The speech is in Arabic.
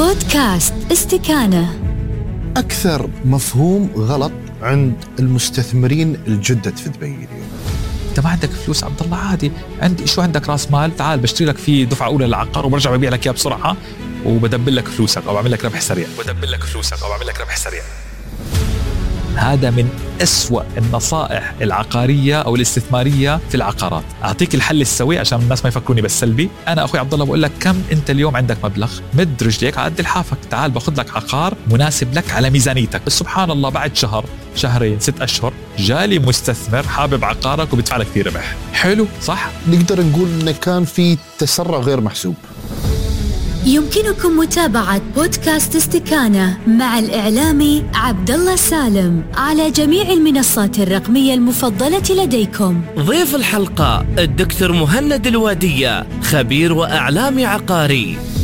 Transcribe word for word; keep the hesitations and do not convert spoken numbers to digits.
بودكاست استكانة. أكثر مفهوم غلط عند المستثمرين الجدد في دبي اليوم. انت ما عندك فلوس عبد الله، عادي عندي. شو عندك راس مال؟ تعال بشتري لك فيه دفعه اولى للعقار وبرجع ببيع لك اياه بسرعه وبدبل لك فلوسك او بعمل لك ربح سريع بدبل لك فلوسك او بعمل لك ربح سريع. هذا من أسوأ النصائح العقارية أو الاستثمارية في العقارات. أعطيك الحل السوي عشان الناس ما يفكروني بالسلبي. أنا أخوي عبد الله بقول لك كم أنت اليوم عندك مبلغ، مد رجليك على قد الحافك، تعال باخذ لك عقار مناسب لك على ميزانيتك. بس سبحان الله بعد شهر شهرين ست أشهر جالي مستثمر حابب عقارك وبدفع لك كثير ربح. حلو صح؟ نقدر نقول إن كان في تسرع غير محسوب. يمكنكم متابعة بودكاست استكانة مع الإعلامي عبد الله سالم على جميع المنصات الرقمية المفضلة لديكم. ضيف الحلقة الدكتور مهند الوادية، خبير وإعلامي عقاري.